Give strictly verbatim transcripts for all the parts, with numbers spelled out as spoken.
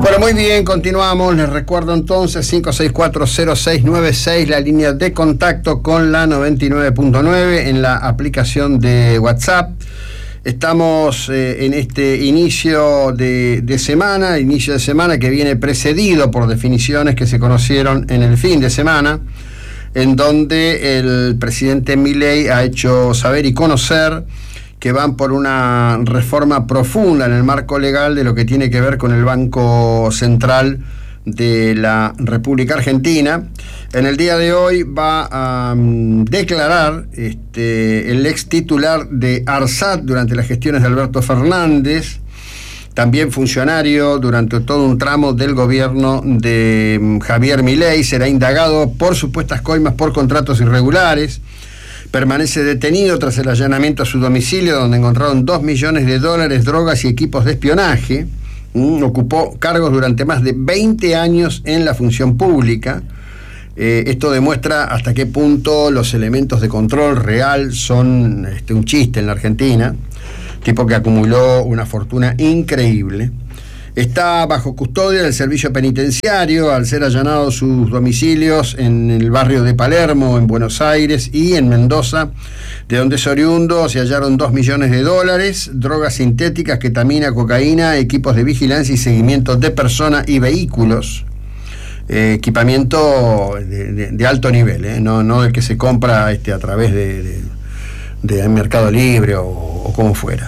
Bueno, muy bien, continuamos. Les recuerdo entonces cinco seis cuatro cero seis nueve seis, la línea de contacto con la noventa y nueve punto nueve en la aplicación de WhatsApp. Estamos eh, en este inicio de, de semana, inicio de semana que viene precedido por definiciones que se conocieron en el fin de semana, en donde el presidente Milei ha hecho saber y conocer que van por una reforma profunda en el marco legal de lo que tiene que ver con el Banco Central de la República Argentina. En el día de hoy va a um, declarar este, el ex titular de ARSAT durante las gestiones de Alberto Fernández, también funcionario durante todo un tramo del gobierno de um, Javier Milei. Será indagado por supuestas coimas por contratos irregulares. Permanece detenido tras el allanamiento a su domicilio, donde encontraron dos millones de dólares, drogas y equipos de espionaje. Mm, ocupó cargos durante más de veinte años en la función pública. Eh, esto demuestra hasta qué punto los elementos de control real son este, un chiste en la Argentina. Tipo que acumuló una fortuna increíble. Está bajo custodia del servicio penitenciario al ser allanados sus domicilios en el barrio de Palermo, en Buenos Aires y en Mendoza, de donde es oriundo. Se hallaron dos millones de dólares, drogas sintéticas, ketamina, cocaína, equipos de vigilancia y seguimiento de personas y vehículos. Eh, equipamiento de, de, de alto nivel, ¿eh? no, no el que se compra este, a través de, de, de Mercado Libre o, o como fuera.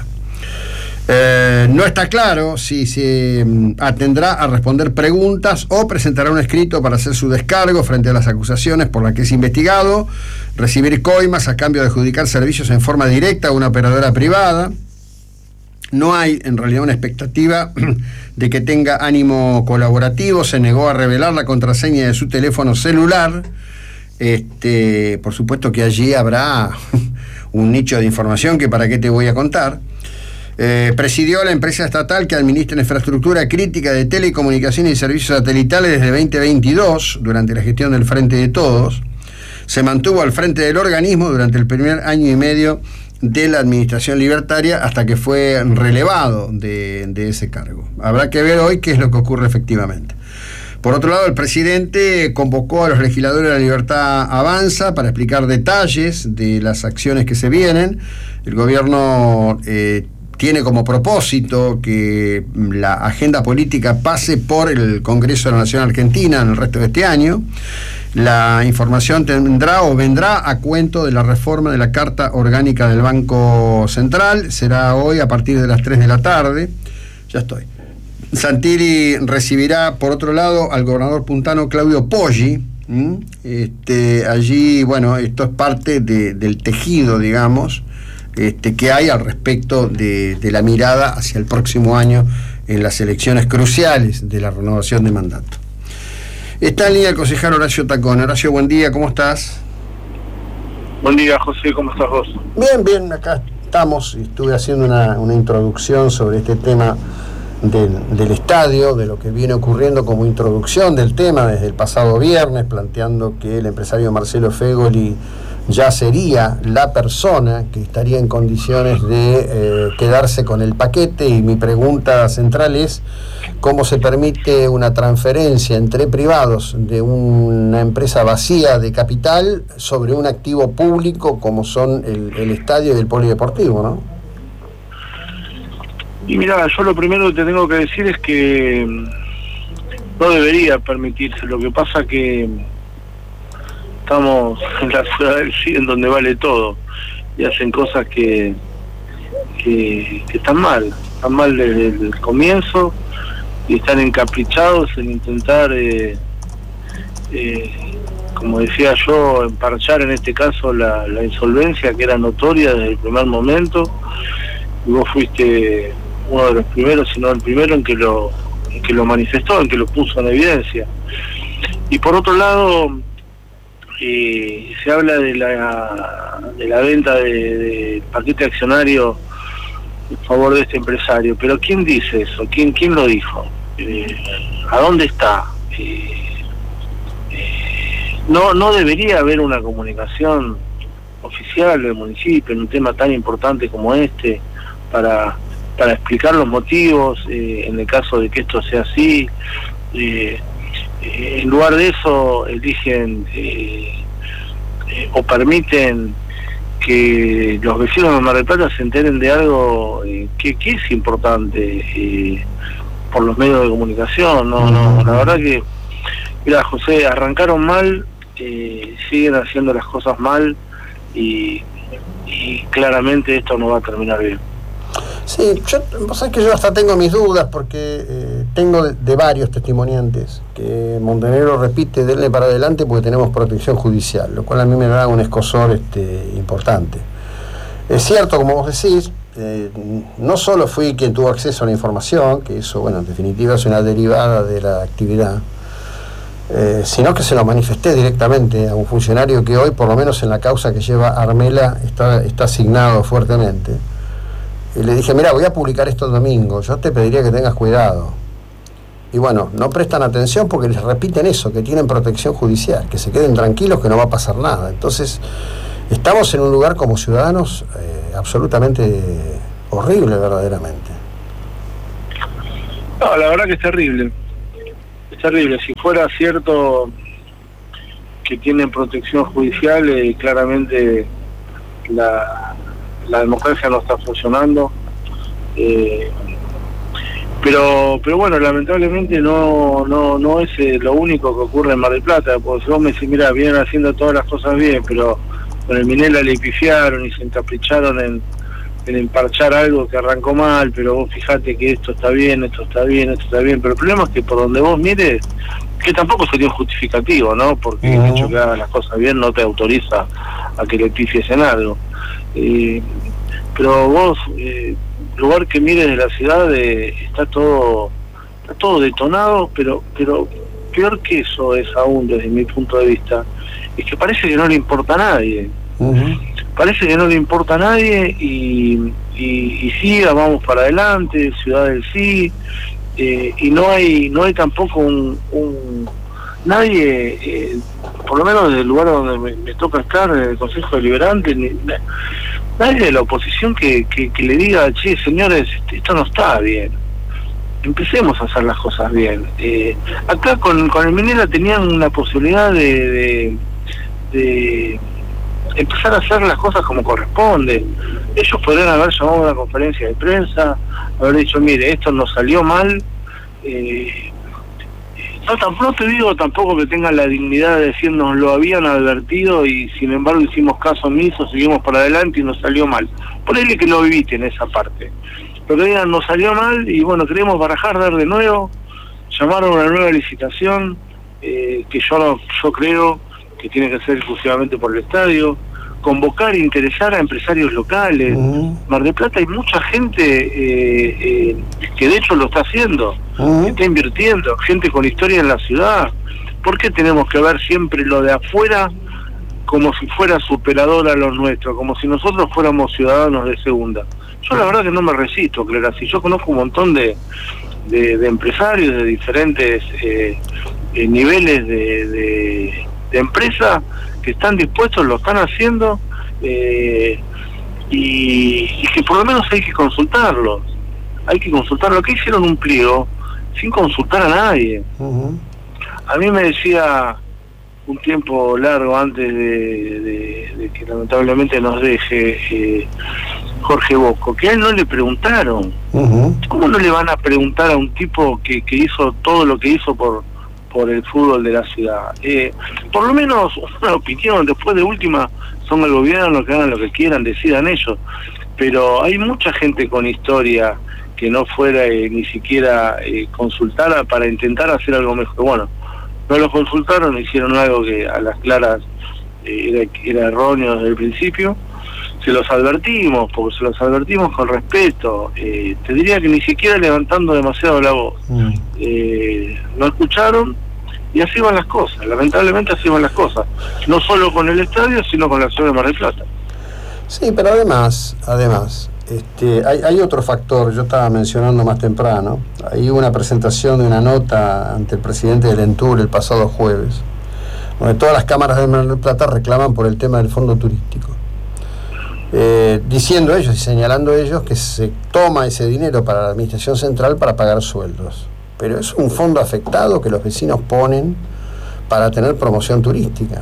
Eh, no está claro si se atendrá a responder preguntas o presentará un escrito para hacer su descargo frente a las acusaciones por las que es investigado, recibir coimas a cambio de adjudicar servicios en forma directa a una operadora privada. No hay en realidad una expectativa de que tenga ánimo colaborativo. Se negó a revelar la contraseña de su teléfono celular. Este, por supuesto que allí habrá un nicho de información que para qué te voy a contar. Eh, presidió la empresa estatal que administra infraestructura crítica de telecomunicaciones y servicios satelitales desde veinte veintidós, durante la gestión del Frente de Todos. Se mantuvo al frente del organismo durante el primer año y medio de la administración libertaria hasta que fue relevado de, de ese cargo. Habrá que ver hoy qué es lo que ocurre efectivamente. Por otro lado, el presidente convocó a los legisladores de la Libertad Avanza para explicar detalles de las acciones que se vienen. El gobierno eh, tiene como propósito que la agenda política pase por el Congreso de la Nación Argentina en el resto de este año. La información tendrá o vendrá a cuento de la reforma de la Carta Orgánica del Banco Central. Será hoy a partir de las tres de la tarde. Ya estoy. Santilli recibirá, por otro lado, al gobernador puntano Claudio Poggi. ¿Mm? Este, allí, bueno, esto es parte de, del tejido, digamos, Este, que hay al respecto de, de la mirada hacia el próximo año en las elecciones cruciales de la renovación de mandato. Está en línea el concejal Horacio Tacón. Horacio, buen día, ¿cómo estás? Buen día, José, ¿cómo estás vos? Bien, bien, acá estamos. Estuve haciendo una, una introducción sobre este tema del, del estadio, de lo que viene ocurriendo como introducción del tema desde el pasado viernes, planteando que el empresario Marcelo Fegoli ya sería la persona que estaría en condiciones de eh, quedarse con el paquete. Y mi pregunta central es cómo se permite una transferencia entre privados de una empresa vacía de capital sobre un activo público como son el, el estadio y el polideportivo, ¿no? Y mira, yo lo primero que te tengo que decir es que no debería permitirse. Lo que pasa que estamos en la ciudad del sí, en donde vale todo, y hacen cosas que, que que están mal, están mal desde el comienzo, y están encaprichados en intentar, eh, eh, como decía yo, emparchar en este caso la, la insolvencia que era notoria desde el primer momento, y vos fuiste uno de los primeros, si no el primero en que lo, en que lo manifestó, en que lo puso en evidencia. Y por otro lado, Eh, se habla de la de la venta del de paquete accionario en favor de este empresario, pero ¿quién dice eso? ¿Quién quién lo dijo? Eh, ¿A dónde está? Eh, eh, no no debería haber una comunicación oficial del municipio en un tema tan importante como este para para explicar los motivos, eh, en el caso de que esto sea así. Eh, eh, en lugar de eso eligen eh, eh, o permiten que los vecinos de Mar del Plata se enteren de algo eh, que, que es importante eh, por los medios de comunicación. No, no, la verdad que, mira, José, arrancaron mal, eh, siguen haciendo las cosas mal y, y claramente esto no va a terminar bien. Sí, yo, vos sabés que yo hasta tengo mis dudas porque eh, tengo de, de varios testimoniantes que Montenegro repite, denle para adelante porque tenemos protección judicial, lo cual a mí me da un escozor este, importante. Es cierto, como vos decís, eh, no solo fui quien tuvo acceso a la información, que eso, bueno, en definitiva es una derivada de la actividad, eh, sino que se lo manifesté directamente a un funcionario que hoy, por lo menos en la causa que lleva Armela, está, está asignado fuertemente. Y le dije, mira, voy a publicar esto el domingo, yo te pediría que tengas cuidado. Y bueno, no prestan atención porque les repiten eso, que tienen protección judicial, que se queden tranquilos, que no va a pasar nada. Entonces, estamos en un lugar como ciudadanos eh, absolutamente horrible, verdaderamente. No, la verdad que es terrible. Es terrible. Si fuera cierto que tienen protección judicial, eh, claramente la... la democracia no está funcionando, eh, pero pero bueno, lamentablemente no no no es eh, lo único que ocurre en Mar del Plata, porque si vos me decís, mira, vienen haciendo todas las cosas bien, pero con el Minela le pifiaron y se encapricharon en, en emparchar algo que arrancó mal, pero vos fijate que esto está bien, esto está bien, esto está bien, pero el problema es que por donde vos mires, que tampoco sería un justificativo, ¿no? Porque uh-huh. el hecho que hagas las cosas bien no te autoriza a que le pifies en algo. Eh, pero vos, eh, lugar que mires de la ciudad, eh, está todo está todo detonado, pero pero peor que eso es aún desde mi punto de vista, es que parece que no le importa a nadie. Uh-huh. Parece que no le importa a nadie y, y, y siga, vamos para adelante, ciudad del sí, eh, y no hay no hay tampoco un, un nadie, eh, por lo menos desde el lugar donde me, me toca estar, en el Consejo Deliberante, ni, nadie de la oposición que, que, que le diga, che, señores, esto no está bien, empecemos a hacer las cosas bien. Eh, acá con, con el Minela tenían una posibilidad de, de, de empezar a hacer las cosas como corresponde. Ellos podrían haber llamado a una conferencia de prensa, haber dicho, mire, esto nos salió mal, eh, No, tampoco te digo tampoco que tengan la dignidad de decir nos lo habían advertido y sin embargo hicimos caso omiso, seguimos para adelante y nos salió mal. Ponele que lo eviten esa parte. Pero que digan nos salió mal y bueno, queremos barajar, dar de nuevo, llamar a una nueva licitación, eh, que yo no, yo creo que tiene que ser exclusivamente por el estadio, convocar e interesar a empresarios locales. Uh-huh. Mar del Plata hay mucha gente eh, eh, que de hecho lo está haciendo, uh-huh. que está invirtiendo, gente con historia en la ciudad. ¿Por qué tenemos que ver siempre lo de afuera como si fuera superador a lo nuestro, como si nosotros fuéramos ciudadanos de segunda? Yo la verdad que no me resisto, Clara, si yo conozco un montón de, de, de empresarios de diferentes eh, eh, niveles de, de, de empresa que están dispuestos, lo están haciendo, eh, y, y que por lo menos hay que consultarlos. Hay que consultarlo. Que hicieron un pliego sin consultar a nadie. Uh-huh. A mí me decía un tiempo largo antes de, de, de que lamentablemente nos deje eh, Jorge Bosco, que a él no le preguntaron. Uh-huh. ¿Cómo no le van a preguntar a un tipo que, que hizo todo lo que hizo por por el fútbol de la ciudad? Eh, por lo menos una opinión, después de última son el gobierno, que hagan lo que quieran, decidan ellos, pero hay mucha gente con historia que no fuera eh, ni siquiera eh, consultara para intentar hacer algo mejor. Bueno, no lo consultaron, hicieron algo que a las claras eh, era, era erróneo desde el principio. Se los advertimos, porque se los advertimos con respeto, eh, te diría que ni siquiera levantando demasiado la voz. Mm. Eh, no escucharon y así van las cosas, lamentablemente así van las cosas, no solo con el estadio, sino con la ciudad de Mar del Plata. Sí, pero además, además, este, hay, hay otro factor, yo estaba mencionando más temprano, hay una presentación de una nota ante el presidente del Entur el pasado jueves, donde todas las cámaras de Mar del Plata reclaman por el tema del fondo turístico. eh, diciendo ellos y señalando ellos que se toma ese dinero para la administración central para pagar sueldos. Pero es un fondo afectado que los vecinos ponen para tener promoción turística.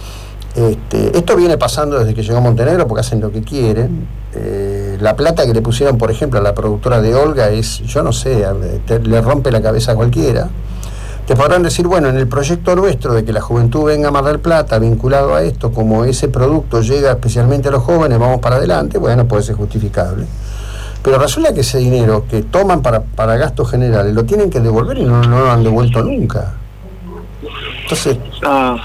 Este, esto viene pasando desde que llegó Montenegro porque hacen lo que quieren. Eh, la plata que le pusieron, por ejemplo, a la productora de Olga es, yo no sé, te, le rompe la cabeza a cualquiera. Te podrán decir, bueno, en el proyecto nuestro de que la juventud venga a Mar del Plata vinculado a esto, como ese producto llega especialmente a los jóvenes, vamos para adelante, bueno, puede ser justificable. Pero resulta que ese dinero que toman para, para gastos generales lo tienen que devolver y no, no lo han devuelto nunca. Entonces... Ah,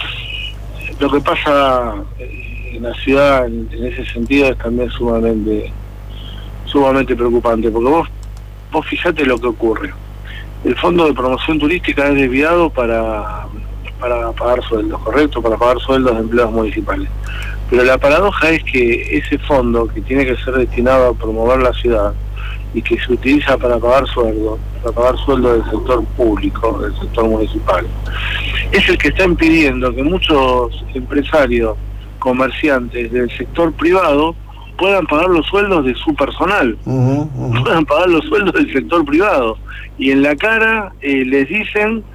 lo que pasa en la ciudad en, en ese sentido es también sumamente sumamente preocupante, porque vos, vos fijate lo que ocurre. El fondo de promoción turística es desviado para, para pagar sueldos, ¿correcto? Para pagar sueldos de empleados municipales. Pero la paradoja es que ese fondo, que tiene que ser destinado a promover la ciudad y que se utiliza para pagar sueldos, para pagar sueldos del sector público, del sector municipal, es el que está impidiendo que muchos empresarios, comerciantes del sector privado puedan pagar los sueldos de su personal, uh-huh, uh-huh. puedan pagar los sueldos del sector privado. Y en la cara eh, les dicen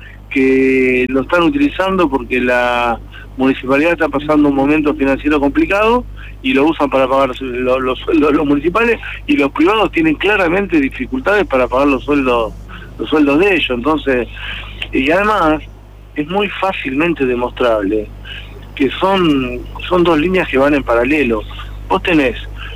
que lo están utilizando porque la municipalidad está pasando un momento financiero complicado y lo usan para pagar los, los sueldos de los municipales, y los privados tienen claramente dificultades para pagar los sueldos los sueldos de ellos. Entonces, y además es muy fácilmente demostrable que son son dos líneas que van en paralelo. Vos tenés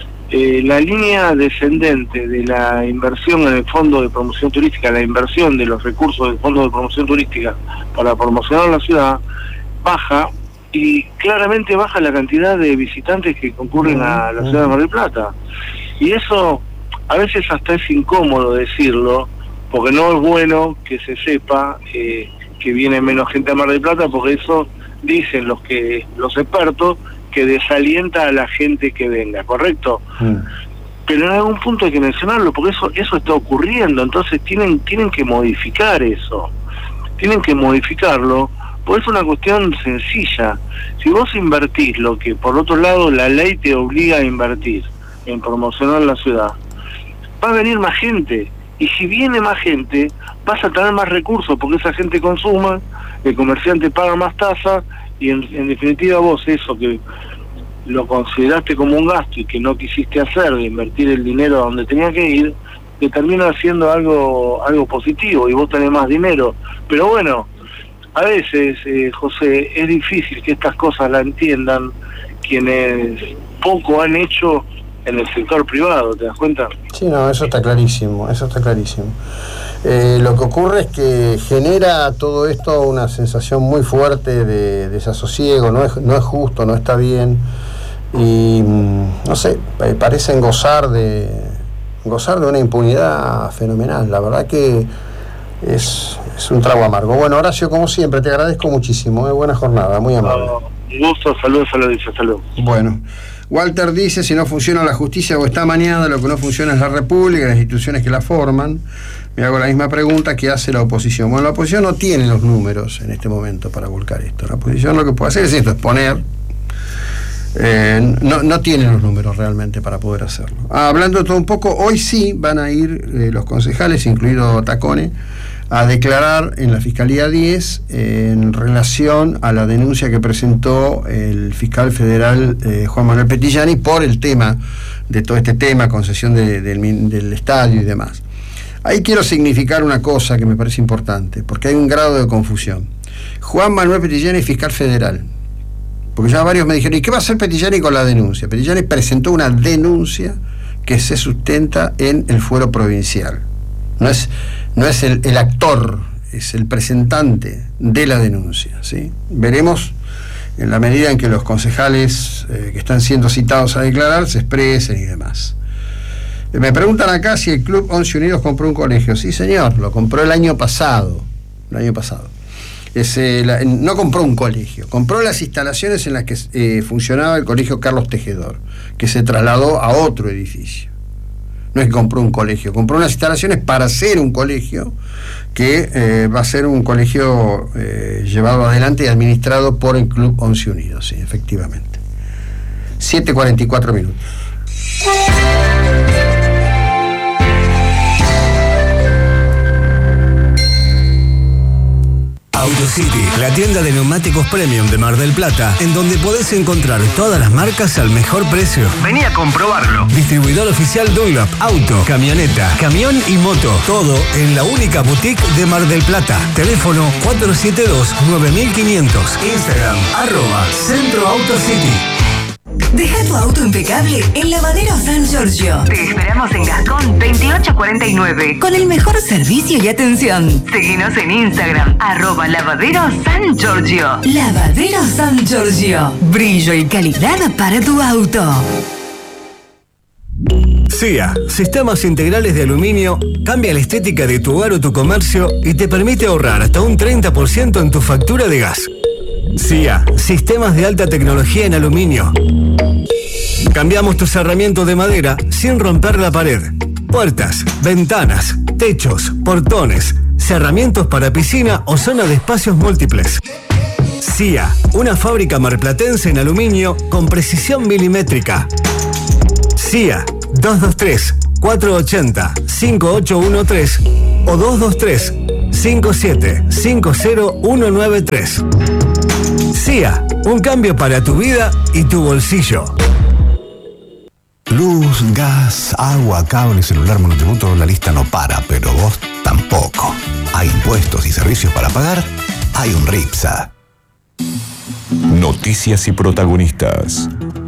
eh, la línea descendente de la inversión en el Fondo de Promoción Turística, la inversión de los recursos del Fondo de Promoción Turística para promocionar la ciudad, baja, y claramente baja la cantidad de visitantes que concurren a la ciudad de Mar del Plata. Y eso a veces hasta es incómodo decirlo, porque no es bueno que se sepa eh, que viene menos gente a Mar del Plata, porque eso dicen los que los expertos que desalienta a la gente que venga, ¿correcto? Mm. Pero en algún punto hay que mencionarlo, porque eso eso está ocurriendo. Entonces tienen tienen que modificar eso, tienen que modificarlo, porque es una cuestión sencilla. Si vos invertís lo que por otro lado la ley te obliga a invertir en promocionar la ciudad, va a venir más gente, y si viene más gente vas a tener más recursos, porque esa gente consuma, el comerciante paga más tasas, y en, en definitiva vos eso que lo consideraste como un gasto y que no quisiste hacer, de invertir el dinero donde tenía que ir, te termina haciendo algo algo positivo y vos tenés más dinero. Pero bueno, a veces, eh, José, es difícil que estas cosas la entiendan quienes poco han hecho en el sector privado, ¿te das cuenta? Sí, no, eso está clarísimo, eso está clarísimo. Eh, lo que ocurre es que genera todo esto una sensación muy fuerte de desasosiego, no es, no es justo, no está bien, y no sé, parecen gozar de gozar de una impunidad fenomenal. La verdad que es, es un trago amargo. Bueno, Horacio, como siempre, te agradezco muchísimo, eh, buena jornada, muy amable. Un gusto, saludos, saludos, saludos. Bueno, Walter dice, si no funciona la justicia o está mañana, lo que no funciona es la República, las instituciones que la forman. Me hago la misma pregunta que hace la oposición. Bueno, la oposición no tiene los números en este momento para volcar esto. La oposición lo que puede hacer es esto, es poner. Eh, no, no tiene los números realmente para poder hacerlo. Ah, hablando de todo un poco, hoy sí van a ir eh, los concejales, incluido Tacone, a declarar en la Fiscalía diez eh, en relación a la denuncia que presentó el fiscal federal eh, Juan Manuel Petillani por el tema de todo este tema, concesión de, de, del, del estadio y demás. Ahí quiero significar una cosa que me parece importante, porque hay un grado de confusión. Juan Manuel Petillani es fiscal federal, porque ya varios me dijeron, ¿y qué va a hacer Petillani con la denuncia? Petillani presentó una denuncia que se sustenta en el fuero provincial. No es, no es el, el actor, es el presentante de la denuncia, ¿sí? Veremos en la medida en que los concejales eh, que están siendo citados a declarar se expresen y demás. Me preguntan acá si el Club Once Unidos compró un colegio. Sí, señor, lo compró el año pasado. El año pasado. Es, eh, la, no compró un colegio, compró las instalaciones en las que eh, funcionaba el colegio Carlos Tejedor, que se trasladó a otro edificio. No es que compró un colegio, compró unas instalaciones para hacer un colegio que eh, va a ser un colegio eh, llevado adelante y administrado por el Club Once Unidos, sí, efectivamente. siete cuarenta y cuatro minutos. AutoCity, la tienda de neumáticos premium de Mar del Plata, en donde podés encontrar todas las marcas al mejor precio. Vení a comprobarlo. Distribuidor oficial Dunlop, auto, camioneta, camión y moto. Todo en la única boutique de Mar del Plata. Teléfono cuatro siete dos, nueve cinco cero cero. Instagram, arroba Centro AutoCity. Deja tu auto impecable en Lavadero San Giorgio. Te esperamos en Gascón veintiocho cuarenta y nueve con el mejor servicio y atención. Seguinos en Instagram, arroba Lavadero San Giorgio. Lavadero San Giorgio. Brillo y calidad para tu auto. C I A, Sistemas Integrales de Aluminio, cambia la estética de tu hogar o tu comercio y te permite ahorrar hasta un treinta por ciento en tu factura de gas. C I A, Sistemas de Alta Tecnología en Aluminio. Cambiamos tu cerramiento de madera sin romper la pared. Puertas, ventanas, techos, portones, cerramientos para piscina o zona de espacios múltiples. C I A, una fábrica marplatense en aluminio con precisión milimétrica. C I A, dos dos tres, cuatro ocho cero, cinco ocho uno tres o dos dos tres, cinco siete cinco cero uno nueve tres. C I A, un cambio para tu vida y tu bolsillo. Luz, gas, agua, cable, celular, monotributo, la lista no para, pero vos tampoco. Hay impuestos y servicios para pagar, hay un RIPSA. Noticias y protagonistas.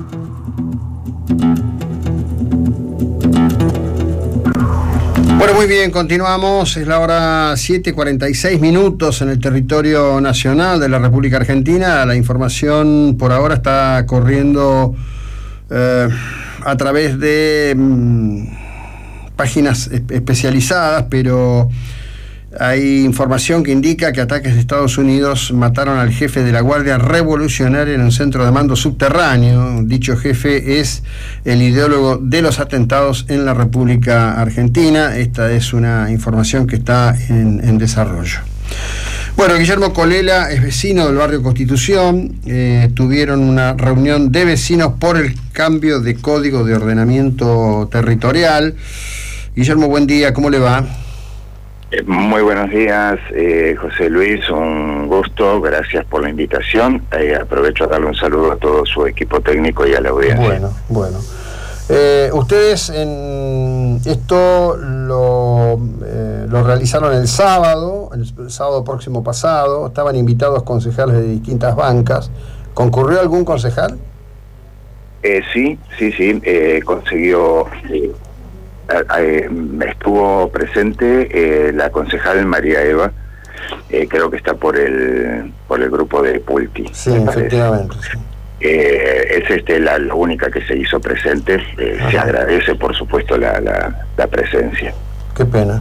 Bueno, muy bien, continuamos. Es la hora siete cuarenta y seis minutos en el territorio nacional de la República Argentina. La información por ahora está corriendo eh, a través de mmm, páginas especializadas, pero hay información que indica que ataques de Estados Unidos mataron al jefe de la Guardia Revolucionaria en un centro de mando subterráneo. Dicho jefe es el ideólogo de los atentados en la República Argentina. Esta es una información que está en, en desarrollo. Bueno, Guillermo Colela es vecino del barrio Constitución. Eh, tuvieron una reunión de vecinos por el cambio de código de ordenamiento territorial. Guillermo, buen día, ¿cómo le va? Muy buenos días, eh, José Luis, un gusto, gracias por la invitación. Eh, aprovecho a darle un saludo a todo su equipo técnico y a la audiencia. Bueno, bueno. Eh, ustedes en esto lo, eh, lo realizaron el sábado, el sábado próximo pasado, estaban invitados concejales de distintas bancas. ¿Concurrió algún concejal? Eh, sí, sí, sí, eh, consiguió... Eh, Eh, estuvo presente eh, la concejal María Eva, eh, creo que está por el por el grupo de Pulti. Sí, efectivamente. Sí. Eh, es este la, la única que se hizo presente. Eh, se agradece, por supuesto, la, la, la presencia. Qué pena.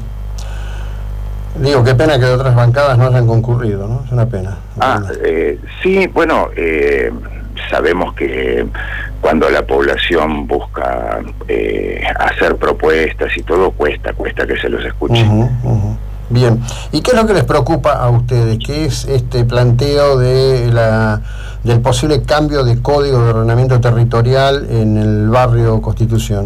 Digo, qué pena que de otras bancadas no hayan concurrido, ¿no? Es una pena. Ah, eh, sí, bueno, eh, sabemos que cuando la población busca eh, hacer propuestas y todo, cuesta, cuesta que se los escuche. Uh-huh, uh-huh. Bien, ¿y qué es lo que les preocupa a ustedes? ¿Qué es este planteo de la del posible cambio de código de ordenamiento territorial en el barrio Constitución?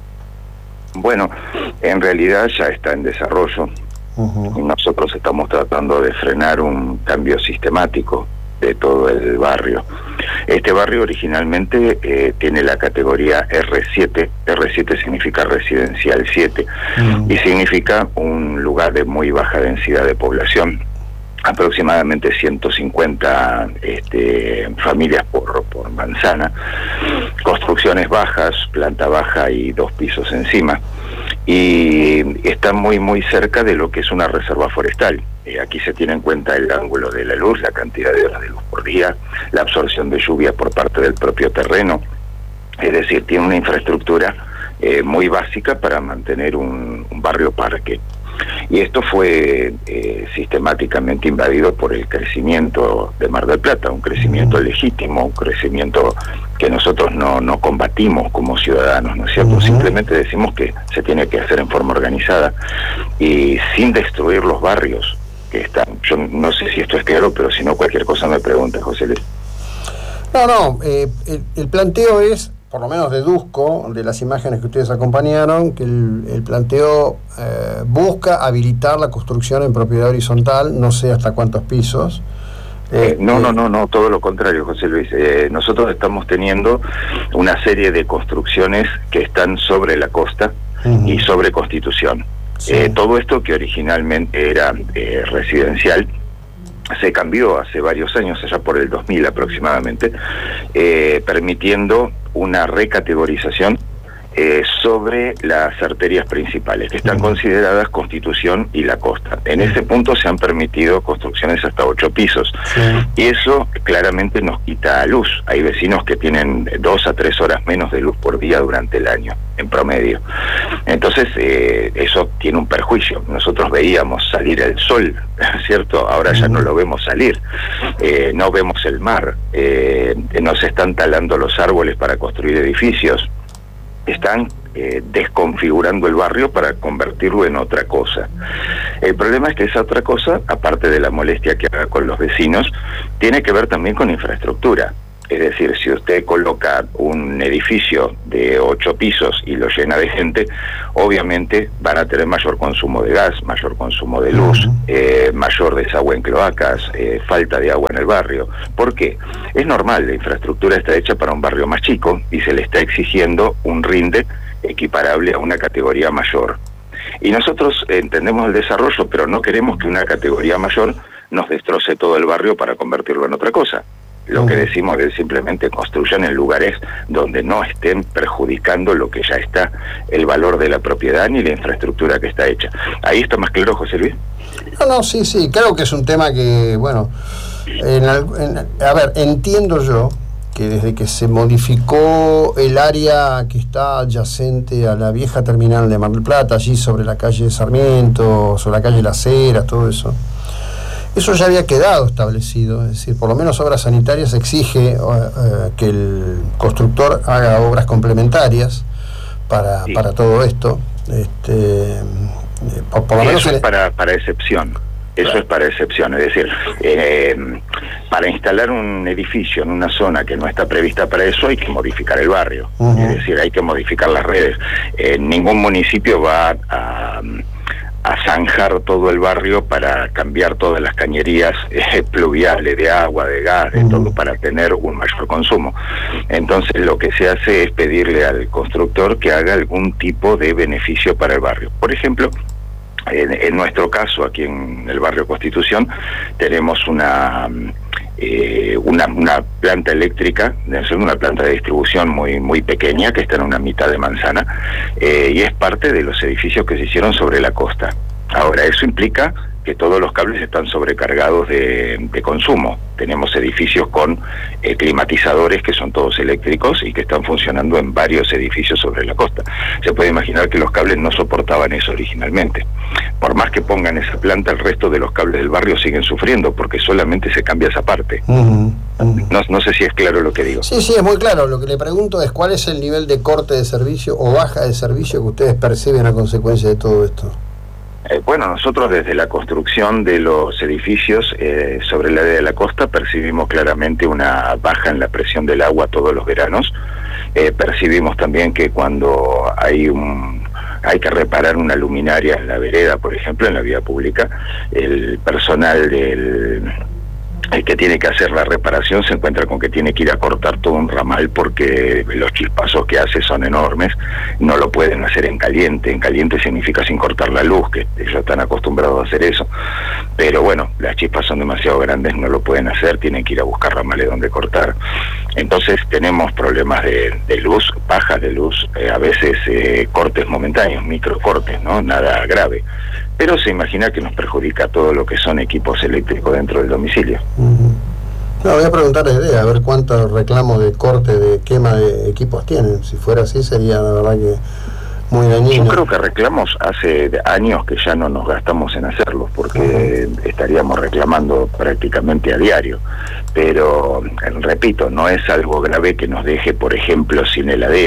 Bueno, en realidad ya está en desarrollo. Uh-huh. Nosotros estamos tratando de frenar un cambio sistemático de todo el barrio. Este barrio originalmente eh, tiene la categoría R siete. R siete significa residencial siete, mm. y significa un lugar de muy baja densidad de población, aproximadamente ciento cincuenta este, familias por, por manzana, construcciones bajas, planta baja y dos pisos encima, y está muy muy cerca de lo que es una reserva forestal. Eh, aquí se tiene en cuenta el ángulo de la luz, la cantidad de horas de luz por día, la absorción de lluvia por parte del propio terreno, es decir, tiene una infraestructura eh, muy básica para mantener un, un barrio parque. Y esto fue eh, sistemáticamente invadido por el crecimiento de Mar del Plata, un crecimiento legítimo, un crecimiento que nosotros no, no combatimos como ciudadanos, ¿no es cierto? Uh-huh. Simplemente decimos que se tiene que hacer en forma organizada y sin destruir los barrios que están. Yo no sé si esto es claro, pero si no, cualquier cosa me pregunta, José Luis. No, no, eh, el, el planteo es por lo menos deduzco de las imágenes que ustedes acompañaron, que el, el planteo eh, busca habilitar la construcción en propiedad horizontal, no sé hasta cuántos pisos. Eh, no, no, no, no, todo lo contrario, José Luis. Eh, nosotros estamos teniendo una serie de construcciones que están sobre la costa uh-huh. y sobre Constitución. Sí. Eh, todo esto que originalmente era eh, residencial, se cambió hace varios años, allá por el dos mil aproximadamente, eh, permitiendo una recategorización eh, sobre las arterias principales, que están consideradas Constitución y la costa. En ese punto se han permitido construcciones hasta ocho pisos, sí. y eso claramente nos quita luz. Hay vecinos que tienen dos a tres horas menos de luz por día durante el año, en promedio. Entonces, eh, eso tiene un perjuicio. Nosotros veíamos salir el sol, ¿cierto? Ahora ya no lo vemos salir. Eh, no vemos el mar. Eh, no se están talando los árboles para construir edificios. Están eh, desconfigurando el barrio para convertirlo en otra cosa. El problema es que esa otra cosa, aparte de la molestia que haga con los vecinos, tiene que ver también con infraestructura. Es decir, si usted coloca un edificio de ocho pisos y lo llena de gente, obviamente van a tener mayor consumo de gas, mayor consumo de luz, eh, mayor desagüe en cloacas, eh, falta de agua en el barrio. ¿Por qué? Es normal, la infraestructura está hecha para un barrio más chico y se le está exigiendo un rinde equiparable a una categoría mayor. Y nosotros entendemos el desarrollo, pero no queremos que una categoría mayor nos destroce todo el barrio para convertirlo en otra cosa. Lo que decimos es simplemente construyan en lugares donde no estén perjudicando lo que ya está, el valor de la propiedad ni la infraestructura que está hecha. ¿Ahí está más claro, José Luis? No, no, sí, sí, creo que es un tema que, bueno, en, en, a ver, entiendo yo que desde que se modificó el área que está adyacente a la vieja terminal de Mar del Plata, allí sobre la calle Sarmiento, sobre la calle Las Heras, todo eso, eso ya había quedado establecido, es decir, por lo menos Obras Sanitarias exige uh, que el constructor haga obras complementarias para, sí. para todo esto. Este, por, por lo menos eso es para, para excepción. Eso claro. es para excepción, es decir, eh, para instalar un edificio en una zona que no está prevista para eso hay que modificar el barrio, uh-huh. es decir, hay que modificar las redes. Eh, ningún municipio va a... a zanjar todo el barrio para cambiar todas las cañerías eh, pluviales de agua, de gas, de uh-huh. todo, para tener un mayor consumo. Entonces lo que se hace es pedirle al constructor que haga algún tipo de beneficio para el barrio. Por ejemplo, en, en nuestro caso, aquí en el barrio Constitución, tenemos una... Eh, una, una planta eléctrica, una planta de distribución muy muy pequeña que está en una mitad de manzana, eh, y es parte de los edificios que se hicieron sobre la costa. Ahora, eso implica que todos los cables están sobrecargados de, de consumo. Tenemos edificios con eh, climatizadores que son todos eléctricos y que están funcionando en varios edificios sobre la costa. Se puede imaginar que los cables no soportaban eso originalmente. Por más que pongan esa planta, el resto de los cables del barrio siguen sufriendo porque solamente se cambia esa parte. Uh-huh, uh-huh. No, no sé si es claro lo que digo. Sí, sí, es muy claro. Lo que le pregunto es cuál es el nivel de corte de servicio o baja de servicio que ustedes perciben a consecuencia de todo esto. Eh, bueno, nosotros desde la construcción de los edificios eh, sobre el área de la costa percibimos claramente una baja en la presión del agua todos los veranos. Eh, percibimos también que cuando hay un hay que reparar una luminaria en la vereda, por ejemplo, en la vía pública, el personal del el que tiene que hacer la reparación se encuentra con que tiene que ir a cortar todo un ramal porque los chispazos que hace son enormes, no lo pueden hacer en caliente. En caliente significa sin cortar la luz, que ellos están acostumbrados a hacer eso, pero bueno, las chispas son demasiado grandes, no lo pueden hacer, tienen que ir a buscar ramales donde cortar. Entonces tenemos problemas de, de luz, bajas de luz, eh, a veces eh, cortes momentáneos, microcortes, ¿no? Nada grave. Pero se imagina que nos perjudica todo lo que son equipos eléctricos dentro del domicilio. Uh-huh. No, voy a preguntarle a ver cuántos reclamos de corte, de quema de equipos tienen. Si fuera así sería la verdad que muy dañino. Yo creo que reclamos hace años que ya no nos gastamos en hacerlos porque uh-huh. estaríamos reclamando prácticamente a diario. Pero, repito, no es algo grave que nos deje, por ejemplo, sin heladeras.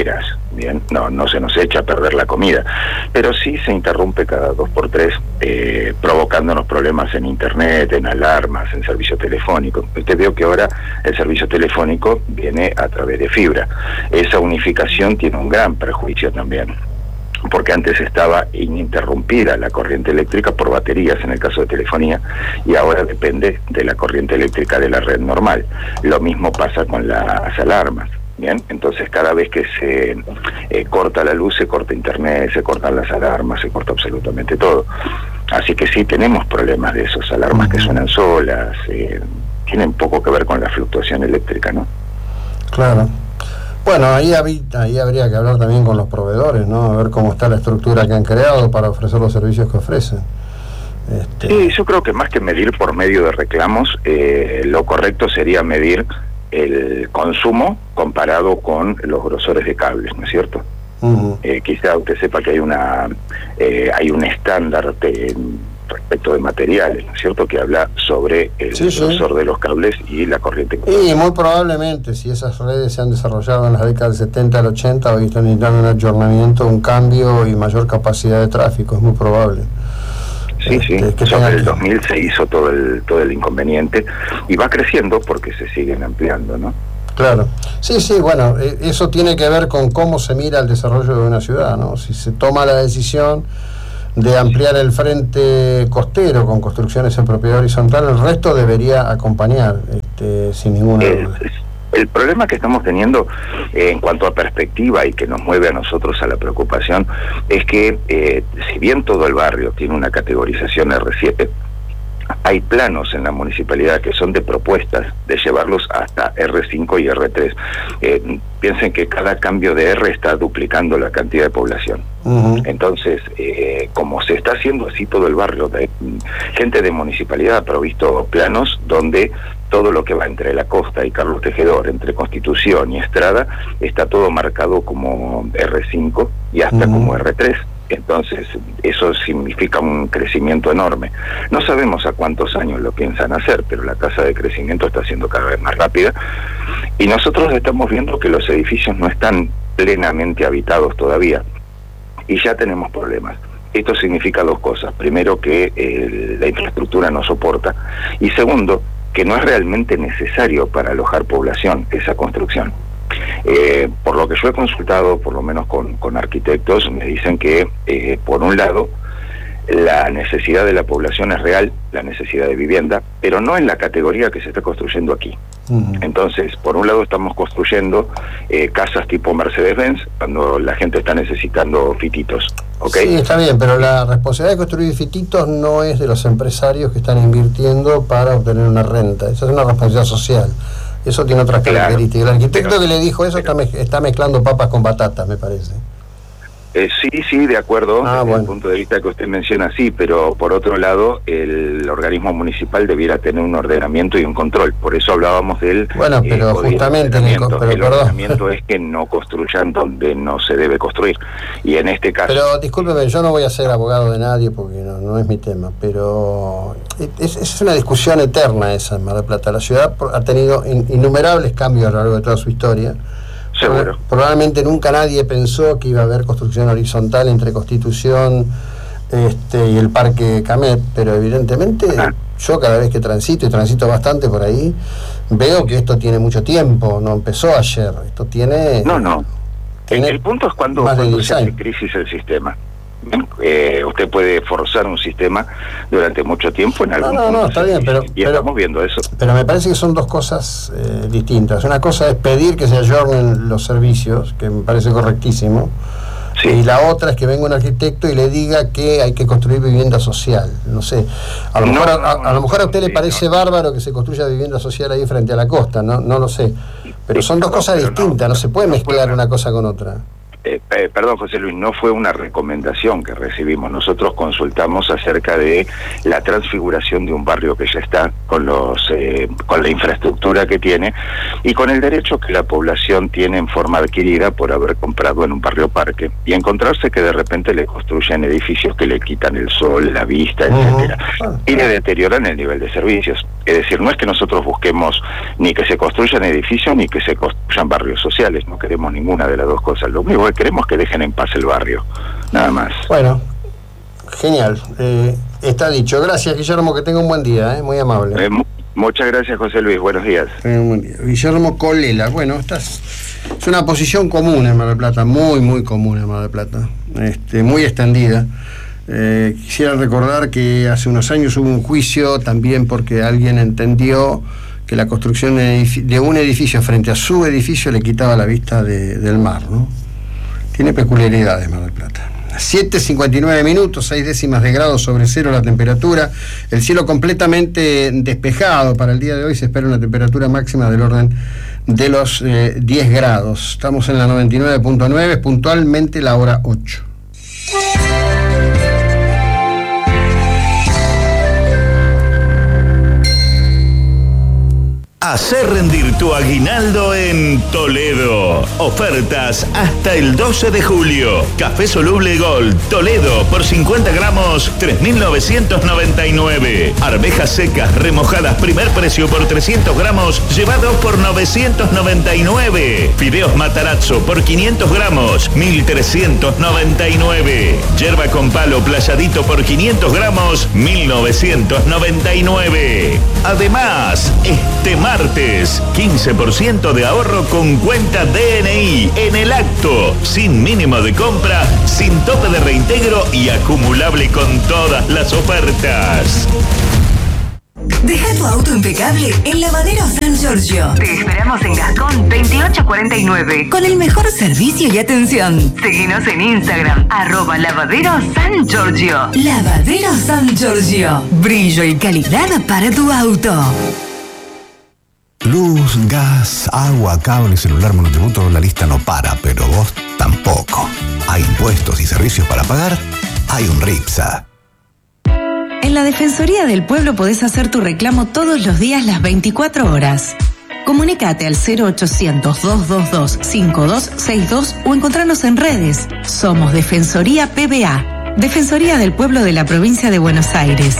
Bien, no, no se nos echa a perder la comida, pero sí se interrumpe cada dos por tres, eh, provocándonos problemas en internet, en alarmas, en servicio telefónico. Usted veo que ahora el servicio telefónico viene a través de fibra. Esa unificación tiene un gran perjuicio también, porque antes estaba ininterrumpida la corriente eléctrica por baterías en el caso de telefonía, y ahora depende de la corriente eléctrica de la red normal. Lo mismo pasa con las alarmas. Bien, entonces cada vez que se eh, corta la luz, se corta internet, se cortan las alarmas, se corta absolutamente todo. Así que sí tenemos problemas de esos, alarmas que suenan solas, eh, tienen poco que ver con la fluctuación eléctrica, ¿no? Claro. Bueno, ahí, ahí habría que hablar también con los proveedores, ¿no? A ver cómo está la estructura que han creado para ofrecer los servicios que ofrecen. Este... Sí, yo creo que más que medir por medio de reclamos, eh, lo correcto sería medir el consumo comparado con los grosores de cables, ¿no es cierto? Uh-huh. Eh, quizá usted sepa que hay una eh, hay un estándar de, respecto de materiales, ¿no es cierto?, que habla sobre el sí, grosor sí. de los cables y la corriente. Y muy probablemente, si esas redes se han desarrollado en las décadas del setenta al ochenta, hoy están necesitando un ayornamiento, un cambio y mayor capacidad de tráfico, es muy probable. Sí, sí, este, sobre el dos mil se hizo todo el todo el inconveniente y va creciendo porque se siguen ampliando, ¿no? Claro, sí, sí, bueno, eso tiene que ver con cómo se mira el desarrollo de una ciudad, ¿no? Si se toma la decisión de ampliar el frente costero con construcciones en propiedad horizontal, el resto debería acompañar, este, sin ninguna duda. Eh, El problema que estamos teniendo eh, en cuanto a perspectiva y que nos mueve a nosotros a la preocupación es que eh, si bien todo el barrio tiene una categorización R siete, hay planos en la municipalidad que son de propuestas de llevarlos hasta R cinco y R tres. Eh, piensen que cada cambio de R está duplicando la cantidad de población. Uh-huh. Entonces, eh, como se está haciendo así todo el barrio, de, gente de municipalidad ha provisto planos donde todo lo que va entre la costa y Carlos Tejedor, entre Constitución y Estrada, está todo marcado como R cinco y hasta uh-huh. como R tres. Entonces, eso significa un crecimiento enorme. No sabemos a cuántos años lo piensan hacer, pero la tasa de crecimiento está siendo cada vez más rápida. Y nosotros estamos viendo que los edificios no están plenamente habitados todavía. Y ya tenemos problemas. Esto significa dos cosas. Primero, que eh, la infraestructura no soporta. Y segundo, que no es realmente necesario para alojar población esa construcción. Eh, por lo que yo he consultado, por lo menos con, con arquitectos, me dicen que, eh, por un lado, la necesidad de la población es real, la necesidad de vivienda, pero no en la categoría que se está construyendo aquí. Uh-huh. Entonces, por un lado estamos construyendo eh, casas tipo Mercedes-Benz, cuando la gente está necesitando fititos. ¿Okay? Sí, está bien, pero la responsabilidad de construir fititos no es de los empresarios que están invirtiendo para obtener una renta. Esa es una responsabilidad social. Eso tiene otras claro, características. El arquitecto pero, que le dijo eso pero, está, mez, está mezclando papas con batatas, me parece. Eh, sí, sí, de acuerdo, ah, desde bueno. el punto de vista que usted menciona, sí, pero por otro lado, el organismo municipal debiera tener un ordenamiento y un control. Por eso hablábamos del... Bueno, pero eh, justamente... El, pero, el perdón. ordenamiento es que no construyan donde no se debe construir. Y en este caso... Pero discúlpeme, yo no voy a ser abogado de nadie porque no, no es mi tema, pero es, es una discusión eterna esa en Mar del Plata. La ciudad ha tenido in, innumerables cambios a lo largo de toda su historia. Seguro. Probablemente nunca nadie pensó que iba a haber construcción horizontal entre Constitución este, y el Parque Camet, pero evidentemente ah. yo cada vez que transito, y transito bastante por ahí, veo que esto tiene mucho tiempo, no empezó ayer, esto tiene... No, no. Tiene el punto es cuando, cuando se hace crisis el sistema. Eh, usted puede forzar un sistema durante mucho tiempo en algún no, no, no, está bien, pero, y estamos viendo eso. Pero me parece que son dos cosas eh, distintas. Una cosa es pedir que se ayornen los servicios, que me parece correctísimo, sí. Y la otra es que venga un arquitecto y le diga que hay que construir vivienda social. No sé, a lo no, mejor, a, a, a, lo mejor a usted le parece no. bárbaro que se construya vivienda social ahí frente a la costa, no, no lo sé, pero son dos cosas distintas, no, no se puede mezclar una cosa con otra. Eh, eh, perdón, José Luis, no fue una recomendación que recibimos. Nosotros consultamos acerca de la transfiguración de un barrio que ya está con los eh, con la infraestructura que tiene y con el derecho que la población tiene en forma adquirida por haber comprado en un barrio parque y encontrarse que de repente le construyen edificios que le quitan el sol, la vista, etcétera, uh-huh. y le deterioran el nivel de servicios. Es decir, no es que nosotros busquemos ni que se construyan edificios ni que se construyan barrios sociales, no queremos ninguna de las dos cosas. Lo único que queremos es que dejen en paz el barrio, nada más. Bueno, genial, eh, está dicho. Gracias, Guillermo, que tenga un buen día, eh, muy amable. Eh, muchas gracias, José Luis, buenos días. Eh, un buen día. Guillermo Colela, bueno, esta es, es una posición común en Mar del Plata, muy, muy común en Mar del Plata, este, muy extendida. Eh, quisiera recordar que hace unos años hubo un juicio también porque alguien entendió que la construcción de un edificio frente a su edificio le quitaba la vista de, del mar, ¿no? Tiene peculiaridades Mar del Plata. siete cincuenta y nueve minutos, seis décimas de grado sobre cero la temperatura, el cielo completamente despejado. Para el día de hoy se espera una temperatura máxima del orden de los eh, diez grados. Estamos en la noventa y nueve punto nueve, puntualmente la hora ocho. Hacer rendir tu aguinaldo en Toledo. Ofertas hasta el doce de julio. Café soluble Gold Toledo por cincuenta gramos, tres mil novecientos noventa y nueve. Arvejas secas remojadas primer precio por trescientos gramos, llevados por novecientos noventa y nueve. Fideos Matarazzo por quinientos gramos, mil trescientos noventa y nueve. Yerba con palo playadito por quinientos gramos, mil novecientos noventa y nueve. Además, este martes, quince por ciento de ahorro con cuenta D N I en el acto, sin mínimo de compra, sin tope de reintegro y acumulable con todas las ofertas. Deja tu auto impecable en Lavadero San Giorgio. Te esperamos en Gascón veintiocho cuarenta y nueve con el mejor servicio y atención. Seguinos en Instagram, arroba Lavadero San Giorgio. Lavadero San Giorgio. Brillo y calidad para tu auto. Luz, gas, agua, cable, celular, monotributo, la lista no para, pero vos tampoco. Hay impuestos y servicios para pagar, hay un RIPSA. En la Defensoría del Pueblo podés hacer tu reclamo todos los días las veinticuatro horas. Comunicate al cero ochocientos, doscientos veintidós, cincuenta y dos sesenta y dos o encontrarnos en redes. Somos Defensoría P B A, Defensoría del Pueblo de la Provincia de Buenos Aires.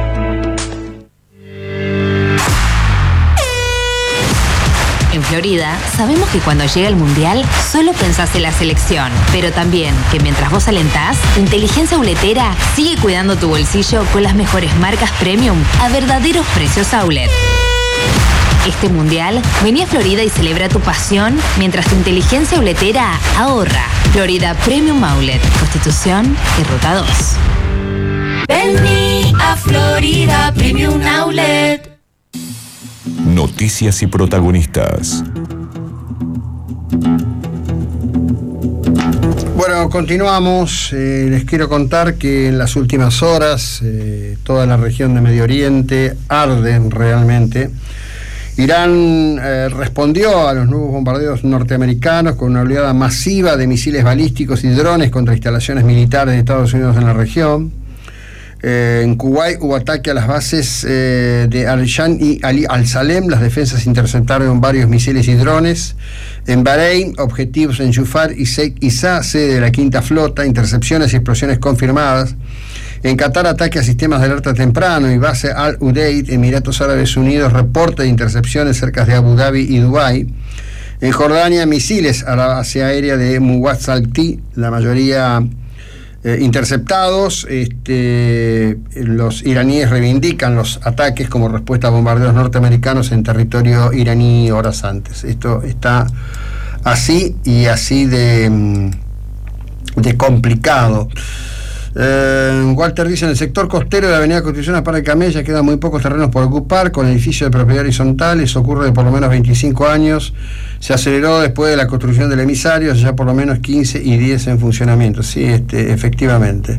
En Florida, sabemos que cuando llega el Mundial, solo pensás en la selección. Pero también que mientras vos alentás, tu inteligencia outletera sigue cuidando tu bolsillo con las mejores marcas premium a verdaderos precios outlet. Este Mundial, vení a Florida y celebra tu pasión mientras tu inteligencia outletera ahorra. Florida Premium Outlet, Constitución y Ruta dos. Vení a Florida Premium Outlet. Noticias y protagonistas. Bueno, continuamos. Eh, les quiero contar que en las últimas horas eh, toda la región de Medio Oriente arde realmente. Irán eh, respondió a los nuevos bombardeos norteamericanos con una oleada masiva de misiles balísticos y drones contra instalaciones militares de Estados Unidos en la región. Eh, en Kuwait hubo ataque a las bases eh, de Al-Shan y Al-Salem. Las defensas interceptaron varios misiles y drones. En Bahrein, objetivos en Jufar y Sheikh Issa, sede de la Quinta Flota, intercepciones y explosiones confirmadas. En Qatar, ataque a sistemas de alerta temprano y base Al-Udeid. Emiratos Árabes Unidos, reporte de intercepciones cerca de Abu Dhabi y Dubái. En Jordania, misiles a la base aérea de Muwazzalti, la mayoría Eh, interceptados. Este, los iraníes reivindican los ataques como respuesta a bombardeos norteamericanos en territorio iraní horas antes. Esto está así y así de, de complicado. Eh, Walter dice: en el sector costero de la avenida Constitución a Par de Camella quedan muy pocos terrenos por ocupar, con edificios de propiedad horizontal. Eso ocurre de por lo menos veinticinco años. Se aceleró después de la construcción del emisario, ya por lo menos quince y diez en funcionamiento. Sí, este, efectivamente.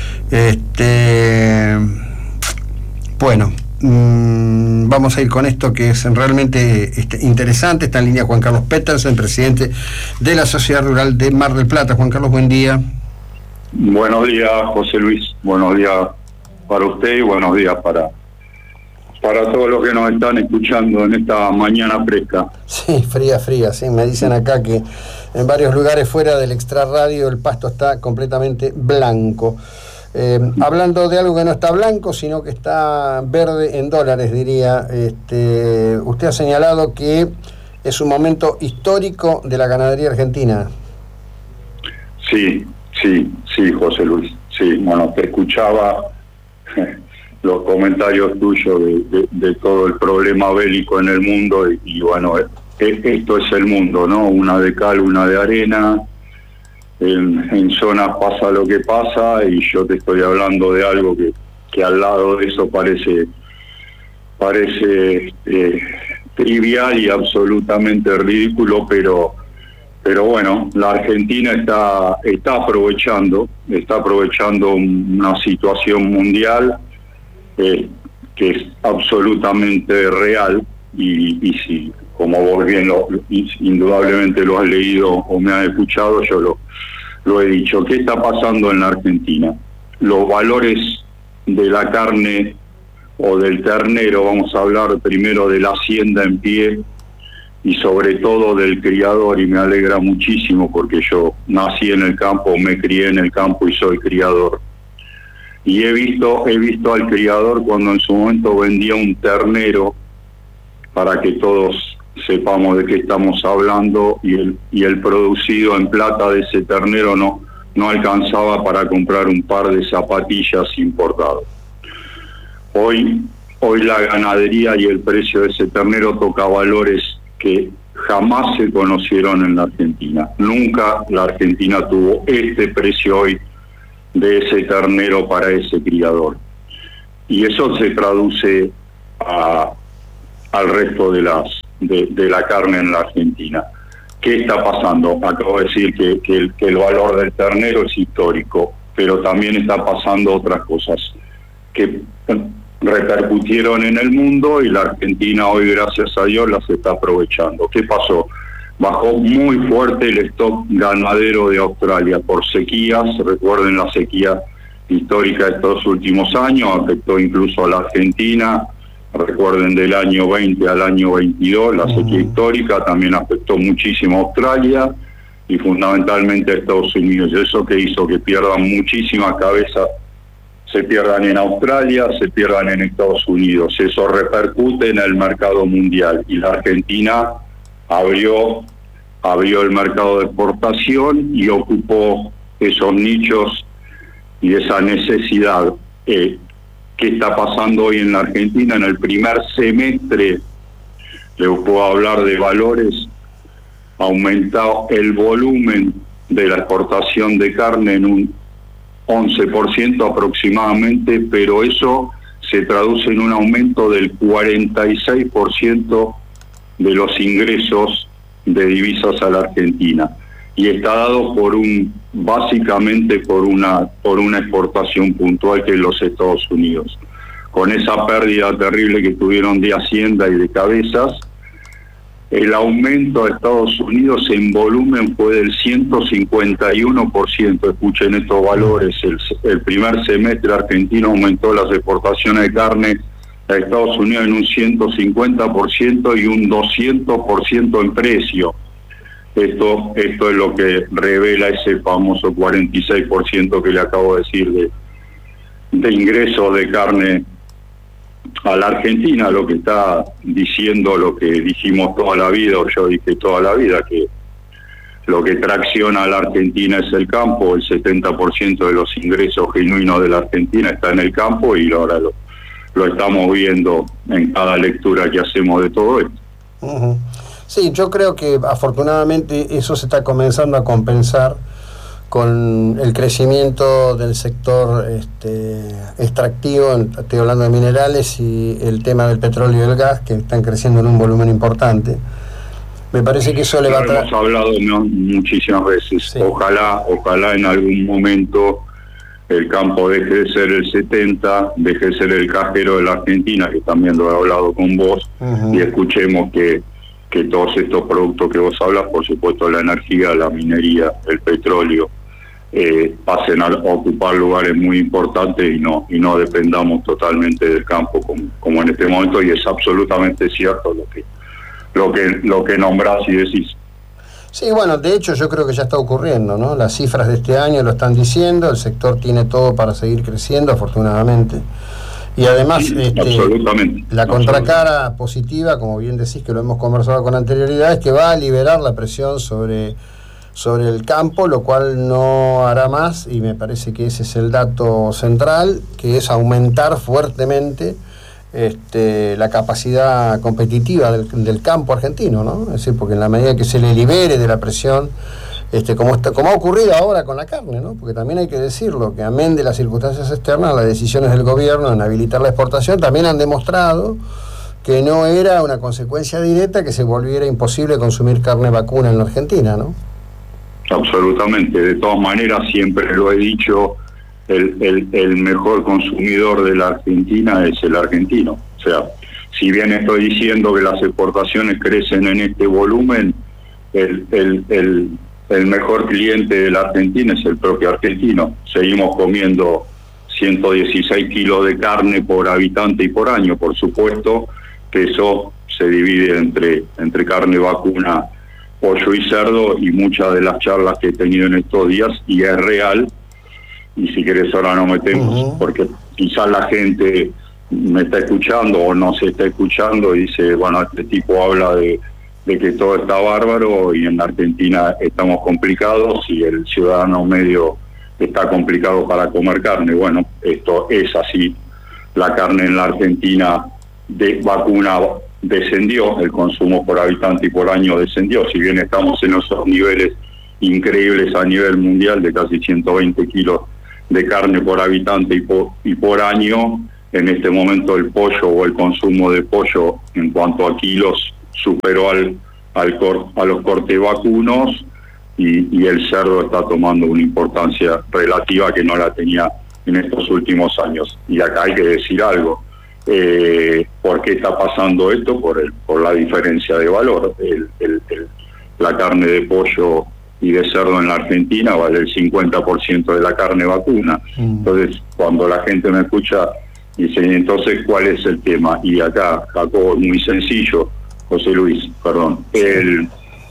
Este, bueno, mmm, vamos a ir con esto que es realmente este, interesante. Está en línea Juan Carlos Petersen, presidente de la Sociedad Rural de Mar del Plata. Juan Carlos, buen día. Buenos días, José Luis. Buenos días para usted y buenos días para para todos los que nos están escuchando en esta mañana fresca. Sí, fría, fría, sí. Me dicen acá que en varios lugares fuera del extrarradio el pasto está completamente blanco. Eh, hablando de algo que no está blanco, sino que está verde en dólares, diría. Este, usted ha señalado que es un momento histórico de la ganadería argentina. Sí, sí, sí, José Luis. Sí, bueno, te escuchaba los comentarios tuyos de, de, de todo el problema bélico en el mundo y, y bueno, eh, esto es el mundo, ¿no? Una de cal, una de arena. En, en zonas pasa lo que pasa y yo te estoy hablando de algo que, que al lado de eso parece parece eh, trivial y absolutamente ridículo, pero pero bueno, la Argentina está está aprovechando está aprovechando una situación mundial eh, que es absolutamente real y, y si, como vos bien lo, indudablemente lo has leído o me has escuchado, yo lo lo he dicho. ¿Qué está pasando en la Argentina? Los valores de la carne o del ternero, vamos a hablar primero de la hacienda en pie y sobre todo del criador, y me alegra muchísimo porque yo nací en el campo, me crié en el campo y soy criador. Y he visto, he visto al criador cuando en su momento vendía un ternero, para que todos sepamos de qué estamos hablando, y el, y el producido en plata de ese ternero no, no alcanzaba para comprar un par de zapatillas importadas. Hoy, hoy la ganadería y el precio de ese ternero toca valores que jamás se conocieron en la Argentina. Nunca la Argentina tuvo este precio hoy de ese ternero para ese criador. Y eso se traduce a, al resto de las De, de la carne en la Argentina. ¿Qué está pasando? Acabo de decir que, que, el, que el valor del ternero es histórico, pero también está pasando otras cosas que repercutieron en el mundo y la Argentina hoy, gracias a Dios, las está aprovechando. ¿Qué pasó? Bajó muy fuerte el stock ganadero de Australia por sequías. Recuerden la sequía histórica de estos últimos años, afectó incluso a la Argentina. Recuerden, del año veinte al año veintidós, la sequía uh-huh. histórica también afectó muchísimo a Australia y fundamentalmente a Estados Unidos. Y eso que hizo que pierdan muchísimas cabezas, se pierdan en Australia, se pierdan en Estados Unidos. Eso repercute en el mercado mundial y la Argentina abrió, abrió el mercado de exportación y ocupó esos nichos y esa necesidad. Eh, ¿Qué está pasando hoy en la Argentina? En el primer semestre, les puedo hablar de valores, ha aumentado el volumen de la exportación de carne en un once por ciento aproximadamente, pero eso se traduce en un aumento del cuarenta y seis por ciento de los ingresos de divisas a la Argentina. Y está dado por un básicamente por una por una exportación puntual que es los Estados Unidos. Con esa pérdida terrible que tuvieron de hacienda y de cabezas, el aumento de Estados Unidos en volumen fue del ciento cincuenta y uno por ciento. Escuchen estos valores: el, el primer semestre argentino aumentó las exportaciones de carne a Estados Unidos en un ciento cincuenta por ciento y un doscientos por ciento en precio. Esto, esto es lo que revela ese famoso cuarenta y seis por ciento que le acabo de decir de, de ingresos de carne a la Argentina, lo que está diciendo lo que dijimos toda la vida, o yo dije toda la vida, que lo que tracciona a la Argentina es el campo. El setenta por ciento de los ingresos genuinos de la Argentina está en el campo y ahora lo, lo estamos viendo en cada lectura que hacemos de todo esto. Uh-huh. Sí, yo creo que afortunadamente eso se está comenzando a compensar con el crecimiento del sector este, extractivo, estoy hablando de minerales, y el tema del petróleo y el gas, que están creciendo en un volumen importante. Me parece que eso le va a traer... Hemos hablado, ¿no?, muchísimas veces. Sí. Ojalá, ojalá en algún momento el campo deje de ser el setenta, deje de ser el cajero de la Argentina, que también lo he hablado con vos, uh-huh. y escuchemos que que todos estos productos que vos hablas, por supuesto la energía, la minería, el petróleo, eh, pasen a ocupar lugares muy importantes y no y no dependamos totalmente del campo como, como en este momento, y es absolutamente cierto lo que lo que lo que nombrás y decís. Sí, bueno, de hecho yo creo que ya está ocurriendo, ¿no? Las cifras de este año lo están diciendo, el sector tiene todo para seguir creciendo, afortunadamente. Y además, sí, este, la contracara positiva, como bien decís, que lo hemos conversado con anterioridad, es que va a liberar la presión sobre sobre el campo, lo cual no hará más, y me parece que ese es el dato central, que es aumentar fuertemente este, la capacidad competitiva del, del campo argentino, ¿no? Es decir, porque en la medida que se le libere de la presión, este, como, está, como ha ocurrido ahora con la carne, ¿no? Porque también hay que decirlo, que amén de las circunstancias externas, las decisiones del gobierno en habilitar la exportación también han demostrado que no era una consecuencia directa que se volviera imposible consumir carne vacuna en la Argentina, ¿no? Absolutamente. De todas maneras, siempre lo he dicho, el, el, el mejor consumidor de la Argentina es el argentino. O sea, si bien estoy diciendo que las exportaciones crecen en este volumen, el, el, el, el mejor cliente de la Argentina es el propio argentino. Seguimos comiendo ciento dieciséis kilos de carne por habitante y por año. Por supuesto que eso se divide entre, entre carne vacuna, pollo y cerdo, y muchas de las charlas que he tenido en estos días, y es real, y si querés ahora nos metemos, uh-huh. porque quizás la gente me está escuchando o no se está escuchando y dice, bueno, este tipo habla de, de que todo está bárbaro y en Argentina estamos complicados y el ciudadano medio está complicado para comer carne. Bueno, esto es así. La carne en la Argentina de vacuna descendió, el consumo por habitante y por año descendió, si bien estamos en esos niveles increíbles a nivel mundial de casi ciento veinte kilos de carne por habitante y por, y por año, en este momento el pollo o el consumo de pollo en cuanto a kilos superó al, al cor, a los cortes vacunos, y, y el cerdo está tomando una importancia relativa que no la tenía en estos últimos años. Y acá hay que decir algo. Eh, ¿Por qué está pasando esto? Por el, por la diferencia de valor. El, el, el, la carne de pollo y de cerdo en la Argentina vale el cincuenta por ciento de la carne vacuna. Mm. Entonces, cuando la gente me escucha, dice, entonces, ¿cuál es el tema? Y acá, Jacobo, muy sencillo, José Luis, perdón, el,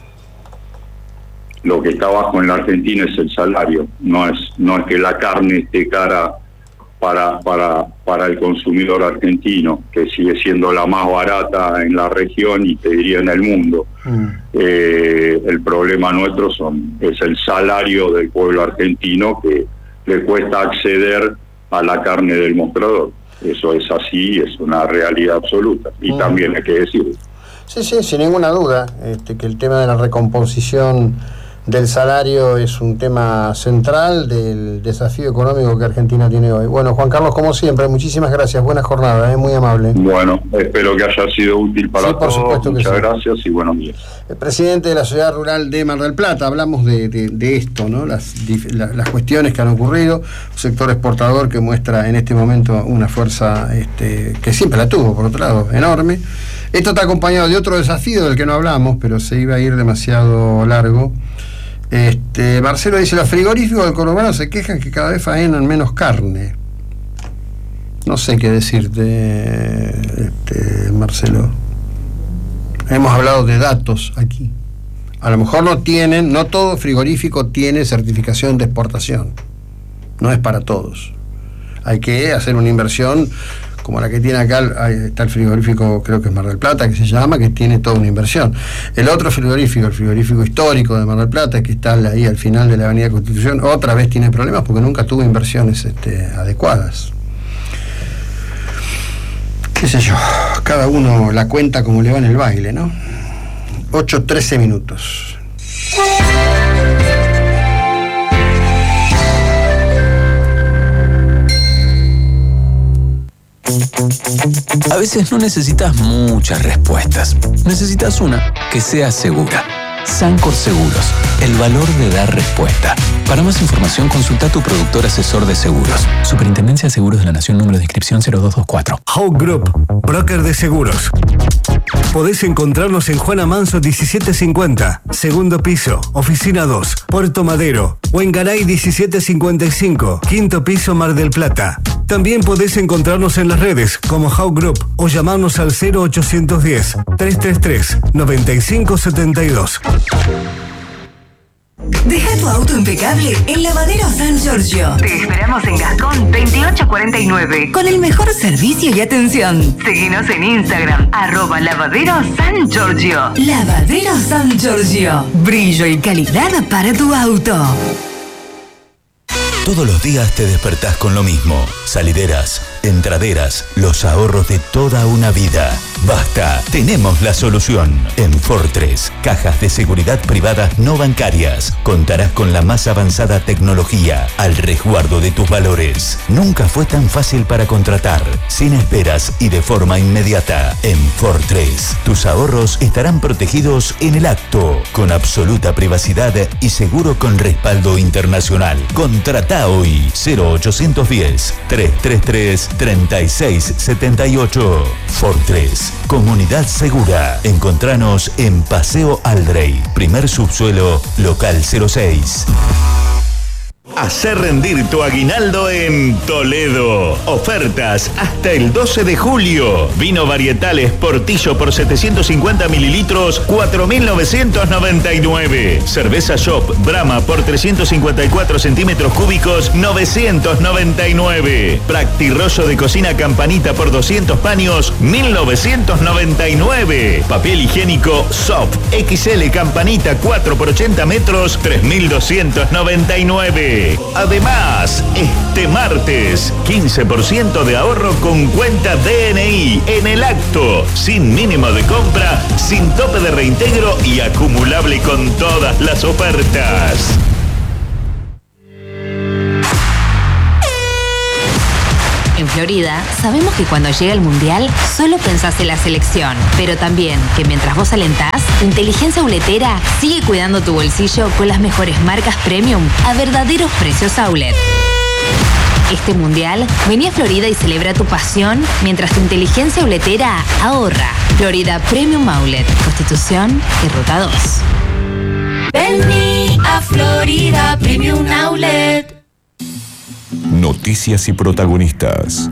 lo que está bajo en la Argentina es el salario, no es, no es que la carne esté cara para para para el consumidor argentino, que sigue siendo la más barata en la región y te diría en el mundo. Mm. Eh, el problema nuestro son es el salario del pueblo argentino, que le cuesta acceder a la carne del mostrador. Eso es así, es una realidad absoluta, y mm. también hay que decirlo. Sí, sí, sin ninguna duda, este, que el tema de la recomposición del salario es un tema central del desafío económico que Argentina tiene hoy. Bueno, Juan Carlos, como siempre, muchísimas gracias, buena jornada, ¿eh? Muy amable. Bueno, espero que haya sido útil para sí, por todos, supuesto muchas que sí. Gracias y buenos días. El presidente de la Sociedad Rural de Mar del Plata, hablamos de, de, de esto, ¿no? Las, la, las cuestiones que han ocurrido, un sector exportador que muestra en este momento una fuerza este, que siempre la tuvo, por otro lado, enorme. Esto está acompañado de otro desafío del que no hablamos, pero se iba a ir demasiado largo. Este, Marcelo dice, los frigoríficos del conurbano se quejan que cada vez faenan menos carne. No sé qué decirte, este, Marcelo. Hemos hablado de datos aquí. A lo mejor no tienen, no todo frigorífico tiene certificación de exportación. No es para todos. Hay que hacer una inversión como la que tiene acá, ahí está el frigorífico, creo que es Mar del Plata, que se llama, que tiene toda una inversión. El otro frigorífico, el frigorífico histórico de Mar del Plata, que está ahí al final de la Avenida Constitución, otra vez tiene problemas porque nunca tuvo inversiones este, adecuadas. Qué sé yo, cada uno la cuenta como le va en el baile, ¿no? ocho trece minutos. A veces no necesitas muchas respuestas. Necesitas una que sea segura. Sancor Seguros, el valor de dar respuesta. Para más información, consulta a tu productor asesor de seguros. Superintendencia de Seguros de la Nación, número de inscripción cero dos dos cuatro. Hawk Group, broker de seguros. Podés encontrarnos en Juana Manso diecisiete cincuenta, segundo piso, oficina dos, Puerto Madero, o en Garay diecisiete cincuenta y cinco, quinto piso, Mar del Plata. También podés encontrarnos en las redes como Hawk Group o llamarnos al cero ochocientos diez, trescientos treinta y tres, noventa y cinco setenta y dos. Deja tu auto impecable en Lavadero San Giorgio. Te esperamos en Gascón veintiocho cuarenta y nueve con el mejor servicio y atención. Seguinos en Instagram, arroba Lavadero San Giorgio. Lavadero San Giorgio. Brillo y calidad para tu auto. Todos los días te despertás con lo mismo. Salideras, entraderas, los ahorros de toda una vida. Basta, tenemos la solución. En Fortress, cajas de seguridad privadas no bancarias. Contarás con la más avanzada tecnología al resguardo de tus valores. Nunca fue tan fácil para contratar, sin esperas y de forma inmediata. En Fortress, tus ahorros estarán protegidos en el acto, con absoluta privacidad y seguro con respaldo internacional. Contrata hoy cero ochocientos diez, trescientos treinta y tres, treinta y seis setenta y ocho. Fortress, comunidad segura. Encontranos en Paseo Aldrey, primer subsuelo, local cero seis. Hacer rendir tu aguinaldo en Toledo. Ofertas hasta el doce de julio. Vino varietales Portillo por setecientos cincuenta mililitros, cuatro mil novecientos noventa y nueve. Cerveza Shop Brahma por trescientos cincuenta y cuatro centímetros cúbicos, novecientos noventa y nueve. Practi rollo de cocina Campanita por doscientos paños, mil novecientos noventa y nueve. Papel higiénico Soft X L Campanita cuatro por ochenta metros, tres mil doscientos noventa y nueve. Además, este martes, quince por ciento de ahorro con cuenta D N I en el acto, sin mínimo de compra, sin tope de reintegro y acumulable con todas las ofertas. En Florida, sabemos que cuando llega el Mundial, solo pensás en la selección. Pero también que mientras vos alentás, tu inteligencia uletera sigue cuidando tu bolsillo con las mejores marcas premium a verdaderos precios outlet. Este Mundial, vení a Florida y celebra tu pasión mientras tu inteligencia uletera ahorra. Florida Premium Outlet, Constitución y Ruta dos. Vení a Florida Premium Outlet. Noticias y protagonistas.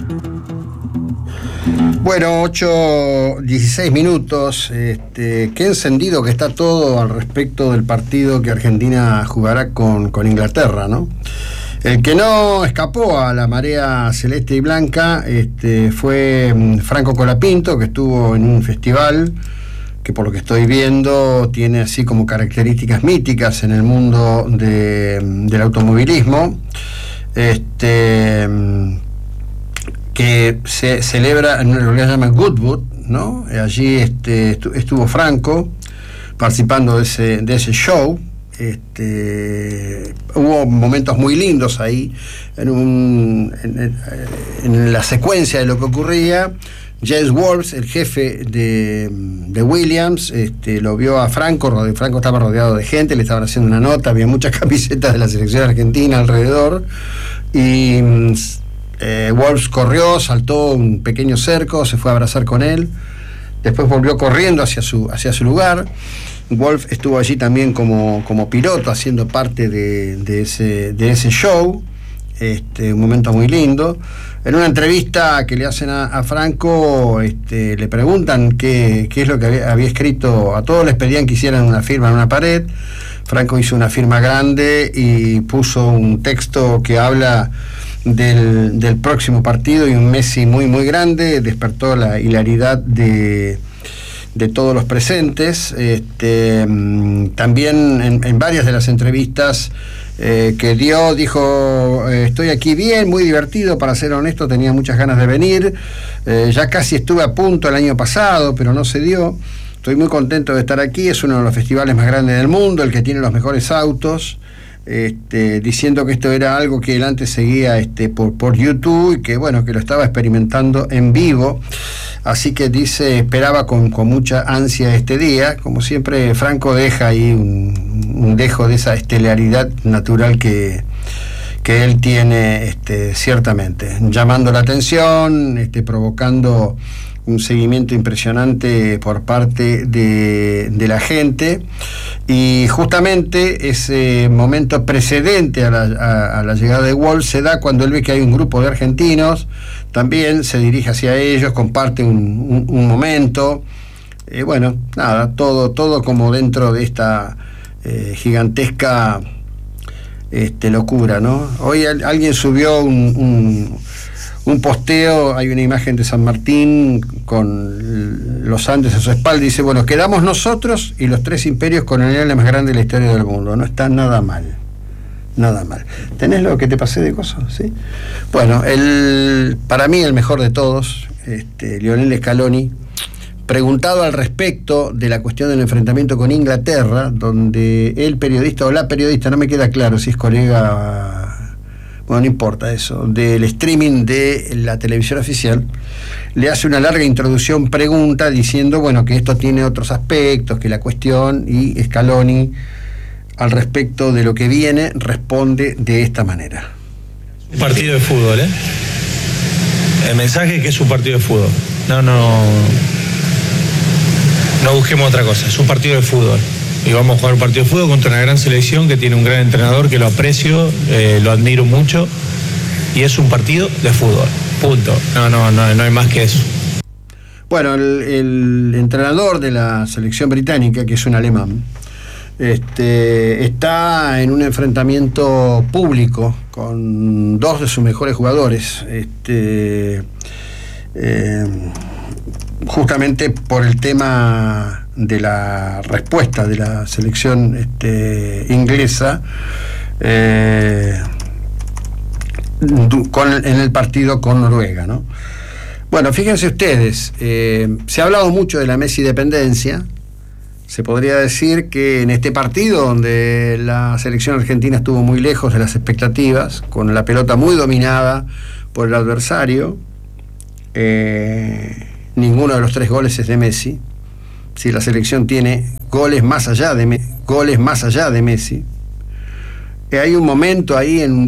Bueno, ocho dieciséis minutos. Este, qué encendido que está todo al respecto del partido que Argentina jugará con, con Inglaterra, ¿no? El que no escapó a la marea celeste y blanca este, fue Franco Colapinto, que estuvo en un festival que, por lo que estoy viendo, tiene así como características míticas en el mundo de, del automovilismo. Este, que se celebra en lo que se llama Goodwood, ¿no? Allí este, estuvo Franco participando de ese, de ese show. Este, hubo momentos muy lindos ahí en, un, en, en la secuencia de lo que ocurría. James Wolves, el jefe de, de Williams, este, lo vio a Franco. Franco estaba rodeado de gente, le estaban haciendo una nota, había muchas camisetas de la selección argentina alrededor, y eh, Wolves corrió, saltó un pequeño cerco, se fue a abrazar con él, después volvió corriendo hacia su, hacia su lugar. Wolf estuvo allí también como, como piloto, haciendo parte de, de, ese, de ese show. Este, un momento muy lindo. En una entrevista que le hacen a, a Franco, este, le preguntan qué, qué es lo que había, había escrito. A todos les pedían que hicieran una firma en una pared. Franco hizo una firma grande y puso un texto que habla del, del próximo partido, y un Messi muy muy grande. Despertó la hilaridad de de todos los presentes. Este, también en, en varias de las entrevistas eh, que dio, dijo: eh, estoy aquí bien, muy divertido, para ser honesto, tenía muchas ganas de venir, eh, ya casi estuve a punto el año pasado, pero no se dio. Estoy muy contento de estar aquí, es uno de los festivales más grandes del mundo, el que tiene los mejores autos. Este, diciendo que esto era algo que él antes seguía este, por, por YouTube, y que bueno, que lo estaba experimentando en vivo. Así que dice, esperaba con, con mucha ansia este día. Como siempre, Franco deja ahí un, un dejo de esa estelaridad natural que, que él tiene, este, ciertamente, llamando la atención, este, provocando un seguimiento impresionante por parte de, de la gente. Y justamente ese momento precedente a la, a, a la llegada de Wolf se da cuando él ve que hay un grupo de argentinos, también se dirige hacia ellos, comparte un, un, un momento. Eh, bueno, nada, todo, todo como dentro de esta eh, gigantesca este, locura, ¿no? Hoy al, alguien subió un, un, un posteo, hay una imagen de San Martín con los Andes a su espalda y dice, bueno, quedamos nosotros y los tres imperios coloniales más grandes de la historia del mundo. No está nada mal. Nada mal. ¿Tenés lo que te pasé de cosas? ¿Sí? Bueno, el, para mí el mejor de todos, este, Lionel Scaloni, preguntado al respecto de la cuestión del enfrentamiento con Inglaterra, donde el periodista o la periodista, no me queda claro si es colega, bueno, no importa eso, del streaming de la televisión oficial, le hace una larga introducción, pregunta, diciendo, bueno, que esto tiene otros aspectos, que la cuestión, y Scaloni, al respecto de lo que viene, responde de esta manera. Un partido de fútbol, ¿eh? El mensaje es que es un partido de fútbol. No, no. No busquemos otra cosa. Es un partido de fútbol. Y vamos a jugar un partido de fútbol contra una gran selección que tiene un gran entrenador que lo aprecio, eh, lo admiro mucho. Y es un partido de fútbol. Punto. No, no, no, no hay más que eso. Bueno, el, el entrenador de la selección británica, que es un alemán, Este, está en un enfrentamiento público con dos de sus mejores jugadores, este, eh, justamente por el tema de la respuesta de la selección este, inglesa eh, con, en el partido con Noruega, ¿no? Bueno, fíjense ustedes, eh, se ha hablado mucho de la Messi dependencia. Se podría decir que en este partido, donde la selección argentina estuvo muy lejos de las expectativas, con la pelota muy dominada por el adversario, eh, ninguno de los tres goles es de Messi. Si la selección tiene goles más allá de, goles más allá de Messi, eh, hay un momento ahí en un